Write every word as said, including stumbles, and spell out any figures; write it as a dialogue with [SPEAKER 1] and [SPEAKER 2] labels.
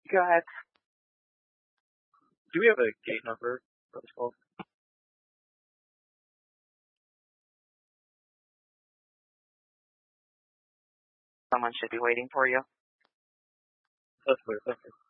[SPEAKER 1] Go ahead.
[SPEAKER 2] Do we have a gate number for this call?
[SPEAKER 1] Someone should be waiting for you.
[SPEAKER 2] That's clear. Thank you.